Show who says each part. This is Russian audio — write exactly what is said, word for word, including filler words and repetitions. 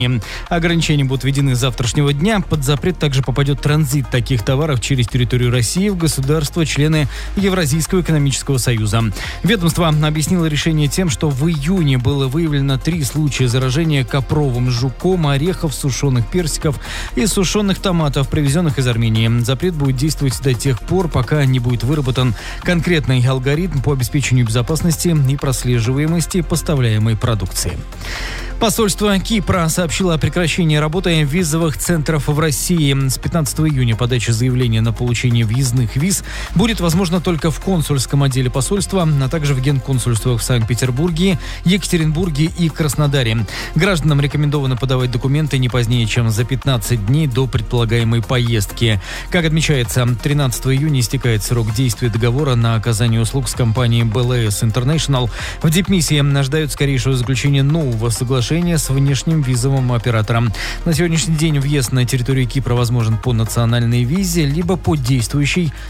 Speaker 1: Ограничения будут введены с завтрашнего дня. Под запрет также попадет транзит таких товаров через территорию России в государства-члены Евразийского экономического союза. Ведомство объяснило решение тем, что в июне было выявлено три случая заражения копровым жуком, орехов, сушеных персиков и сушеных томатов, привезенных из Армении. Запрет будет действовать до тех пор, пока не будет выработан конкретный алгоритм по обеспечению безопасности и прослеживаемости поставляемой продукции. Посольство Кипра сообщило о прекращении работы визовых центров в России. С пятнадцатого июня подача заявления на получение въездных виз будет возможна только в консульском отделе посольства, а также в генконсульствах в Санкт-Петербурге, Екатеринбурге и Краснодаре. Гражданам рекомендовано подавать документы не позднее, чем за пятнадцать дней до предполагаемой поездки. Как отмечается, тринадцатого июня истекает срок действия договора на оказание услуг с компанией би эл эс International. В дипмиссии ждают скорейшего заключения нового соглашения с внешним визовым оператором. На сегодняшний день въезд на территорию Кипра возможен по национальной визе, либо по действующей